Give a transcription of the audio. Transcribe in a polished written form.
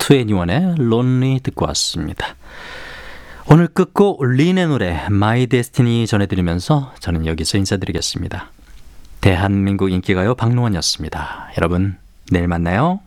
2NE1의 Lonely 듣고 왔습니다. 오늘 끝곡 린의 노래 My Destiny 전해드리면서 저는 여기서 인사드리겠습니다. 대한민국 인기가요 박노원이었습니다. 여러분 내일 만나요.